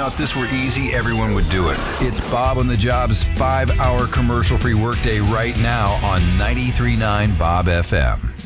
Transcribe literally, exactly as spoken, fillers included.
Now, if this were easy, everyone would do it. It's Bob on the Job's five-hour commercial-free workday right now on ninety-three point nine Bob F M.